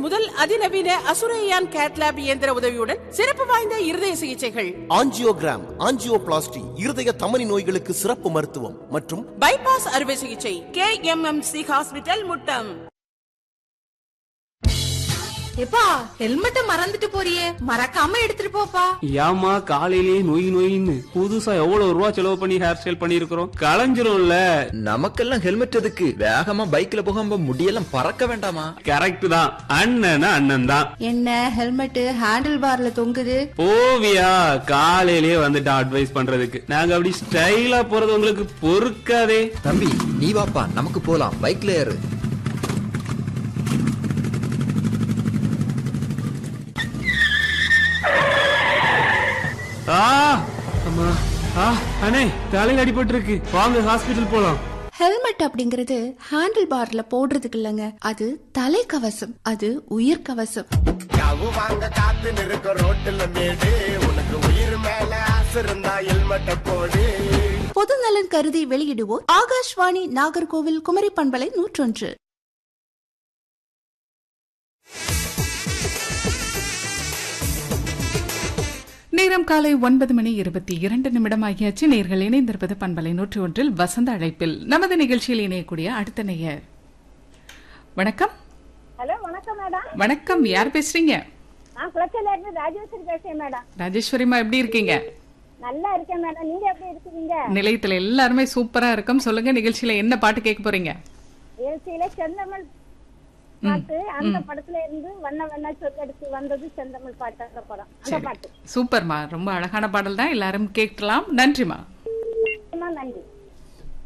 முதல் அதிநவீன அசுரையான் கேட்லாப் இயந்திர உதவியுடன் சிறப்பு வாய்ந்த இருதய சிகிச்சைகள், ஆஞ்சியோகிராம், ஆஞ்சியோபிளாஸ்டி, இருதய தமனி நோய்களுக்கு சிறப்பு மருத்துவம் மற்றும் பைபாஸ் அறுவை சிகிச்சை. KMMC hospital, Muttam. எப்பா ஹெல்மெட்ட மறந்துட்டு போறியே, மறக்காம எடுத்துட்டு போப்பா. ஏமா காலையிலேயே நோயின்னு புதுசா எவ்வளவு ரூபா செலவு பண்ணி ஹேர் ஸ்டைல் பண்ணிருக்கிறோம், களைஞ்சிரும்ல. நமக்கெல்லாம் ஹெல்மெட் எதுக்கு? வேகமா பைக்ல போகாம முடியெல்லாம் பறக்க வேண்டாமா? கரெக்ட் தான், அண்ணன் அண்ணன் தான். என்ன ஹெல்மெட் ஹேண்டில் பார்ல தொங்குது? ஓவியா காலையிலேயே வந்துட்டு அட்வைஸ் பண்றதுக்கு. நாங்க அப்படி ஸ்டைலா போறது உங்களுக்கு பொறுக்காதே. தம்பி நீ வாப்பா, நமக்கு போலாம், பைக்ல ஏறு. அண்ணே தலையில அடிபட்டு இருக்கு, வாங்க ஹாஸ்பிடல் போலாம். ஹெல்மெட் அப்படிங்கறது ஹேண்டில் பார்ல போடுறதுக்கு இல்லங்க, அது தலைக்கவசம், அது உயிர் கவசம். வாங்க காத்து நிற்க ரோட்டுல மேடு, உனக்கு உயிர் மேல ஆசை இருந்தா ஹெல்மெட்ட போடு. பொது நலன் கருதி வெளியிடுவோர் ஆகாஷ்வாணி நாகர்கோவில் குமரி பண்பலை 101. நேரம் காலை 9:22 ஆகியாச்சு. நேர்கள் இணைந்திருப்பது பண்பலை 101 வசந்த அழைப்பில். நமது நிகழ்ச்சியில் இணையக்கூடிய அடுத்த நேயர். வணக்கம். ஹலோ, வணக்கம் மேடம். வணக்கம், யார் பேசுறீங்க? நான் குளச்சல்ல இருந்து ராஜேஸ்வரி பேசுறேன் மேடம். ராஜேஸ்வரிமா, எப்படி இருக்கீங்க? நல்லா இருக்கேன் மேடம், நீங்க எப்படி இருக்கீங்க? நிலையத்துல எல்லாருமே சூப்பரா இருக்கும். சொல்லுங்க, நிகழ்ச்சியில என்ன பாட்டு கேட்க போறீங்க? நிகழ்ச்சியில செந்தமிழ் பாட்டு, அந்த படத்துல இருந்து வண்ண வண்ண சொற்கெடுத்து வந்தது செந்தமிழ் பாட்டு, அந்த படம், அந்த பாட்டு. சூப்பர்மா, ரொம்ப அழகான பாடல் தான், எல்லாரும் கேட்கலாம். நன்றிமா. நன்றி.